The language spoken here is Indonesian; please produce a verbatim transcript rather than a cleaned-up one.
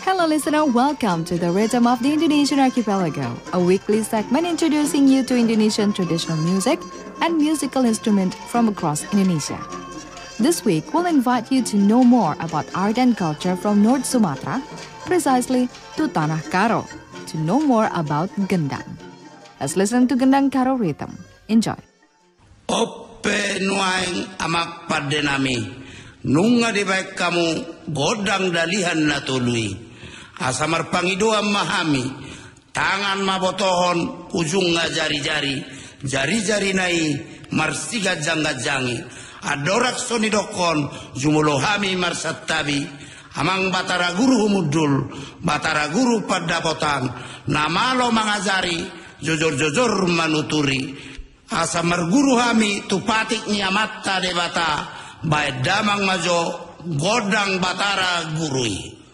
Hello listener, welcome to the Rhythm of the Indonesian Archipelago, a weekly segment introducing you to Indonesian traditional music and musical instruments from across Indonesia. This week, we'll invite you to know more about art and culture from North Sumatra, precisely to Tanah Karo, to know more about gendang. Let's listen to Gendang Karo rhythm. Enjoy. Ope nuaing amak padenami, nunga di baik kamu godang dalihan natului. Asamar pangidua mahami, tangan mabotohon ujung jari-jari, jari-jari nai marsiga jangga-jangi, adorak sonidokon jumulohami marsatabi, amang batara guru humudul, batara guru padapotan, namalo mangazari, jojor-jojor manuturi, asamar guru hami tupatik nyamata debata, bae damang majo godang batara gurui.